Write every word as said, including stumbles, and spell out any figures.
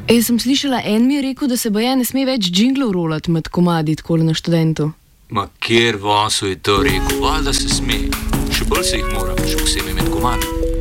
Jaz sem slišala, en mi je rekel, da se baje ne sme več džinglov rolati med komadi, takole na Študentu. Ma kjer vasu je to rekel? Valjda se sme. Še bolj se jih mora, še posebej med komadi.